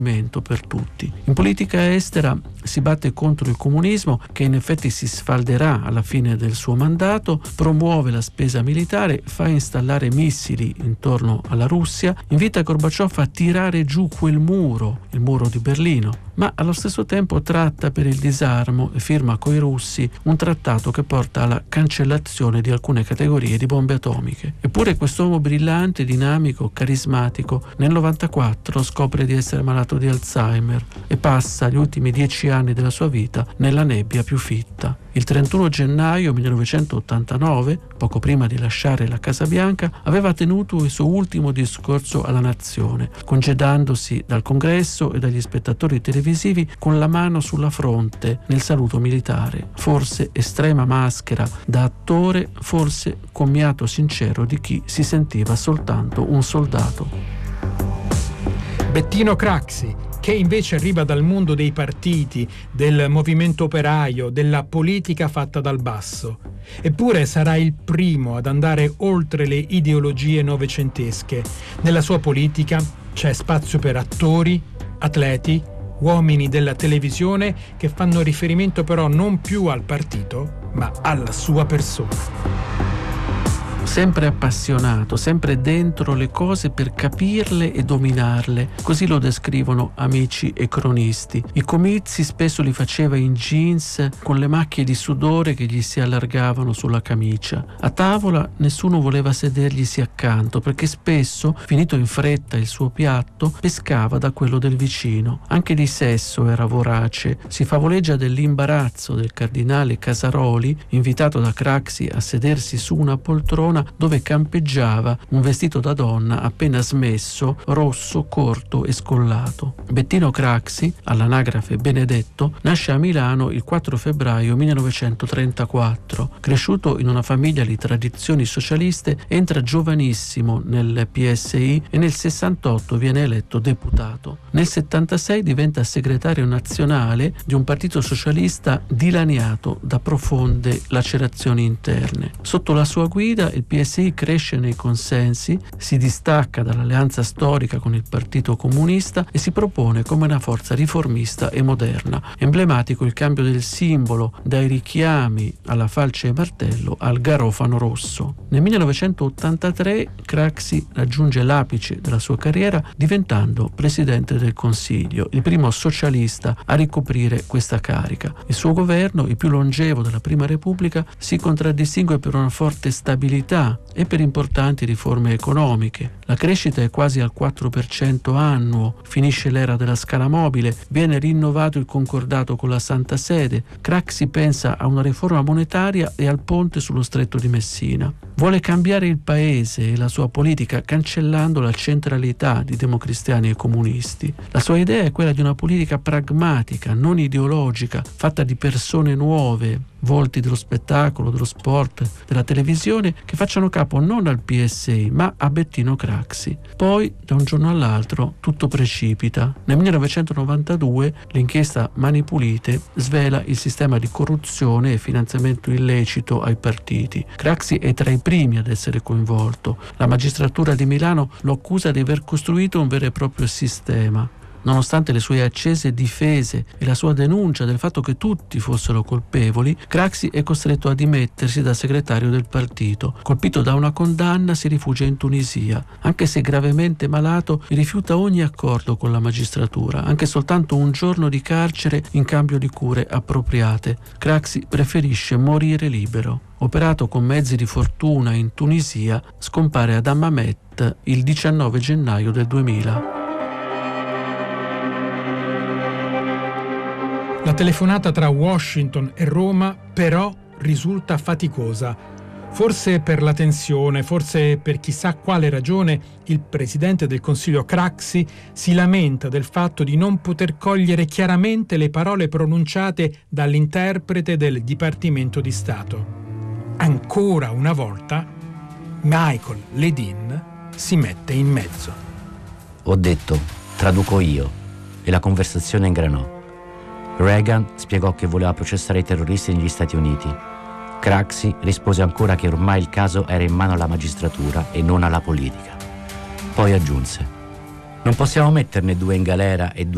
per tutti. In politica estera si batte contro il comunismo, che in effetti si sfalderà alla fine del suo mandato, promuove la spesa militare, fa installare missili intorno alla Russia, invita Gorbaciov a tirare giù quel muro, il muro di Berlino, ma allo stesso tempo tratta per il disarmo e firma coi russi un trattato che porta alla cancellazione di alcune categorie di bombe atomiche. Eppure quest'uomo brillante, dinamico, carismatico, nel 94 scopre di essere malato di Alzheimer e passa gli ultimi 10 anni della sua vita nella nebbia più fitta. Il 31 gennaio 1989, poco prima di lasciare la Casa Bianca, aveva tenuto il suo ultimo discorso alla nazione, congedandosi dal congresso e dagli spettatori televisivi con la mano sulla fronte nel saluto militare, forse estrema maschera da attore, forse commiato sincero di chi si sentiva soltanto un soldato. Bettino Craxi, che invece arriva dal mondo dei partiti, del movimento operaio, della politica fatta dal basso. Eppure sarà il primo ad andare oltre le ideologie novecentesche. Nella sua politica c'è spazio per attori, atleti, uomini della televisione che fanno riferimento però non più al partito, ma alla sua persona. Sempre appassionato, sempre dentro le cose per capirle e dominarle. Così lo descrivono amici e cronisti. I comizi spesso li faceva in jeans con le macchie di sudore che gli si allargavano sulla camicia. A tavola nessuno voleva sederglisi accanto perché spesso, finito in fretta il suo piatto, pescava da quello del vicino. Anche di sesso era vorace. Si favoleggia dell'imbarazzo del cardinale Casaroli, invitato da Craxi a sedersi su una poltrona dove campeggiava un vestito da donna appena smesso, rosso, corto e scollato. Bettino Craxi, all'anagrafe Benedetto, nasce a Milano il 4 febbraio 1934. Cresciuto in una famiglia di tradizioni socialiste, entra giovanissimo nel PSI e nel 68 viene eletto deputato. Nel 76 diventa segretario nazionale di un partito socialista dilaniato da profonde lacerazioni interne. Sotto la sua guida il PSI cresce nei consensi, si distacca dall'alleanza storica con il Partito Comunista e si propone come una forza riformista e moderna. Emblematico il cambio del simbolo dai richiami alla falce e martello al garofano rosso. Nel 1983 Craxi raggiunge l'apice della sua carriera diventando Presidente del Consiglio, il primo socialista a ricoprire questa carica. Il suo governo, il più longevo della Prima Repubblica, si contraddistingue per una forte stabilità e per importanti riforme economiche. La crescita è quasi al 4% annuo, finisce l'era della scala mobile, viene rinnovato il concordato con la Santa Sede. Craxi pensa a una riforma monetaria e al ponte sullo Stretto di Messina. Vuole cambiare il paese e la sua politica cancellando la centralità di democristiani e comunisti. La sua idea è quella di una politica pragmatica, non ideologica, fatta di persone nuove, volti dello spettacolo, dello sport, della televisione, che facciano capo non al PSI ma a Bettino Craxi. Poi, da un giorno all'altro, tutto precipita. Nel 1992 l'inchiesta Mani Pulite svela il sistema di corruzione e finanziamento illecito ai partiti. Craxi è tra i primi ad essere coinvolto. La magistratura di Milano lo accusa di aver costruito un vero e proprio sistema. Nonostante le sue accese difese e la sua denuncia del fatto che tutti fossero colpevoli, Craxi è costretto a dimettersi da segretario del partito. Colpito da una condanna, si rifugia in Tunisia. Anche se gravemente malato, rifiuta ogni accordo con la magistratura, anche soltanto un giorno di carcere in cambio di cure appropriate. Craxi preferisce morire libero. Operato con mezzi di fortuna in Tunisia, scompare ad Hammamet il 19 gennaio del 2000. La telefonata tra Washington e Roma però risulta faticosa. Forse per la tensione, forse per chissà quale ragione, il presidente del Consiglio Craxi si lamenta del fatto di non poter cogliere chiaramente le parole pronunciate dall'interprete del Dipartimento di Stato. Ancora una volta, Michael Ledeen si mette in mezzo. Ho detto, traduco io, e la conversazione ingranò. Reagan spiegò che voleva processare i terroristi negli Stati Uniti. Craxi rispose ancora che ormai il caso era in mano alla magistratura e non alla politica. Poi aggiunse: non possiamo metterne 2 in galera e 2